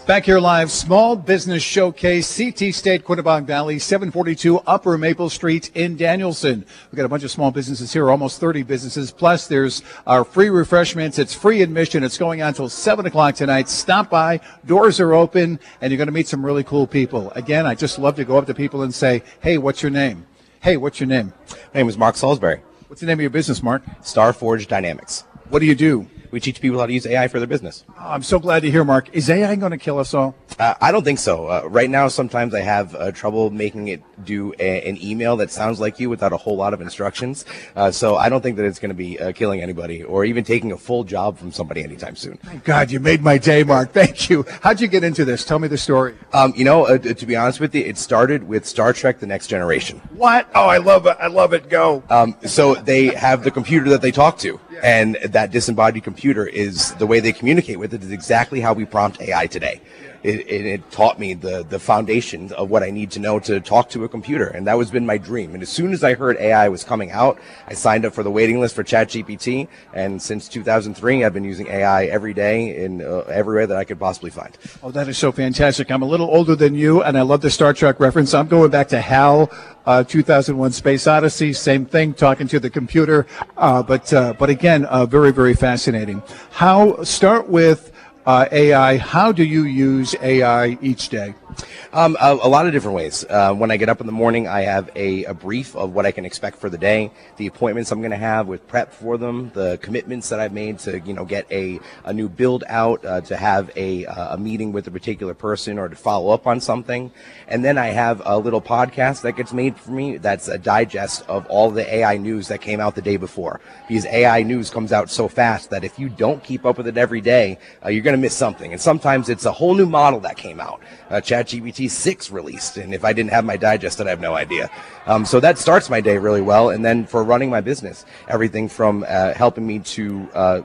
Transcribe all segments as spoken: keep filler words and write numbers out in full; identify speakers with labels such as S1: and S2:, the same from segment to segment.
S1: Back here live, Small Business Showcase, C T State, Quinebaug Valley, seven forty-two Upper Maple Street in Danielson. We've got a bunch of small businesses here, almost thirty businesses. Plus, there's our free refreshments. It's free admission. It's going on until seven o'clock tonight. Stop by. Doors are open, and you're going to meet some really cool people. Again, I just love to go up to people and say, hey, what's your name? Hey, what's your name?
S2: My name is Mark Salisbury.
S1: What's the name of your business, Mark?
S2: Starforge Dynamics.
S1: What do you do?
S2: We teach people how to use A I for their business.
S1: Oh, I'm so glad to hear, Mark. Is A I going to kill us all?
S2: Uh, I don't think so. Uh, right now, sometimes I have uh, trouble making it do a, an email that sounds like you without a whole lot of instructions. Uh, so I don't think that it's going to be uh, killing anybody or even taking a full job from somebody anytime soon.
S1: Thank God, you made my day, Mark. Thank you. How'd you get into this? Tell me the story.
S2: Um, you know, uh, to be honest with you, it started with Star Trek: The Next Generation.
S1: What? Oh, I love it. I love it. Go.
S2: Um, so they have the computer that they talk to. And that disembodied computer is the way they communicate with it is exactly how we prompt A I today. It, it, it taught me the, the foundation of what I need to know to talk to a computer, and that was been my dream. And as soon as I heard A I was coming out, I signed up for the waiting list for ChatGPT, and since two thousand three, I've been using A I every day in uh, every way that I could possibly find.
S1: Oh, that is so fantastic. I'm a little older than you, and I love the Star Trek reference. I'm going back to HAL, uh, two thousand one Space Odyssey, same thing, talking to the computer. Uh, but, uh, but again, uh, very, very fascinating. How, start with Uh, A I. How do you use A I each day?
S2: Um, a, a lot of different ways. Uh, when I get up in the morning, I have a, a brief of what I can expect for the day, the appointments I'm going to have with prep for them, the commitments that I've made to, you know, get a, a new build out, uh, to have a, a meeting with a particular person or to follow up on something. And then I have a little podcast that gets made for me that's a digest of all the A I news that came out the day before. Because A I news comes out so fast that if you don't keep up with it every day, uh, you're going to miss something. And sometimes it's a whole new model that came out. Uh, ChatGPT six released, and if I didn't have my digest, I'd have no idea. Um, so that starts my day really well. And then for running my business, everything from uh, helping me to uh,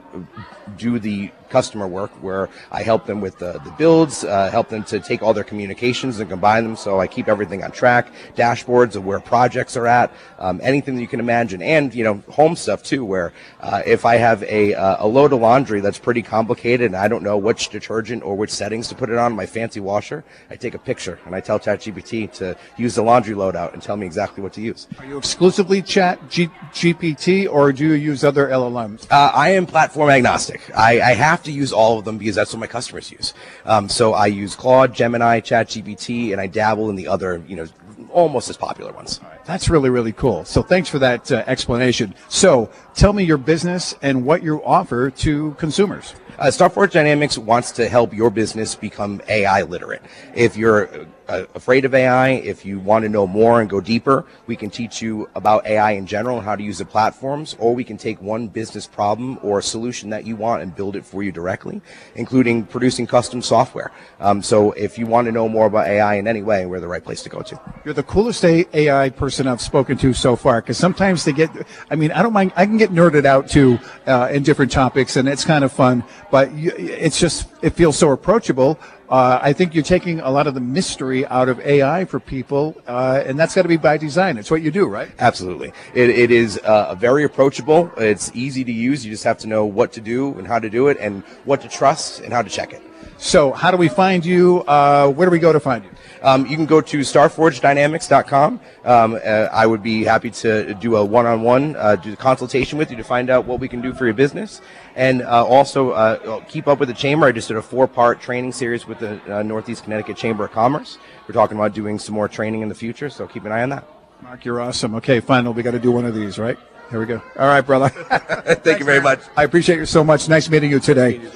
S2: do the customer work where I help them with the, the builds, uh, help them to take all their communications and combine them so I keep everything on track, dashboards of where projects are at, um, anything that you can imagine, and, you know, home stuff too, where uh, if I have a, uh, a load of laundry that's pretty complicated and I don't know which detergent or which settings to put it on my fancy washer, I take a picture and I tell ChatGPT to use the laundry loadout and tell me exactly what to use.
S1: Are you exclusively Chat G- GPT or do you use other L L Ms?
S2: Uh, I am platform agnostic. I, I have to use all of them because that's what my customers use. Um, so I use Claude, Gemini, ChatGPT, and I dabble in the other, you know, almost as popular ones.
S1: All right. That's really, really cool. So thanks for that uh, explanation. So tell me your business and what you offer to consumers.
S2: Uh, Starforge Dynamics wants to help your business become A I literate. If you're uh, afraid of A I, if you want to know more and go deeper, we can teach you about A I in general and how to use the platforms, or we can take one business problem or solution that you want and build it for you directly, including producing custom software. Um, so if you want to know more about A I in any way, we're the right place to go to.
S1: You're the coolest A I person I've spoken to so far, because sometimes they get, I mean, I don't mind, I can get nerded out too uh, in different topics, and it's kind of fun, but you, it's just, it feels so approachable. Uh, I think you're taking a lot of the mystery out of A I for people, uh, and that's got to be by design. It's what you do, right?
S2: Absolutely. It, it is uh, very approachable. It's easy to use. You just have to know what to do and how to do it and what to trust and how to check it.
S1: So how do we find you? Uh, where do we go to find you?
S2: Um, you can go to starforge dynamics dot com. Um, uh, I would be happy to do a one-on-one uh, do a consultation with you to find out what we can do for your business. And uh, also uh, keep up with the Chamber. I just did a four-part training series with the uh, Northeast Connecticut Chamber of Commerce. We're talking about doing some more training in the future, so keep an eye on that.
S1: Mark, you're awesome. Okay, final. We got to do one of these, right? Here we go. All right, brother.
S2: Thank Thanks, you very man. much.
S1: I appreciate you so much. Nice meeting you today.